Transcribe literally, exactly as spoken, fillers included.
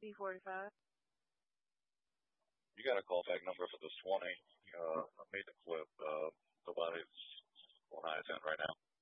C forty-five. You got a callback number for the twenty. Uh, I made the clip. Uh, nobody's on I ten right now.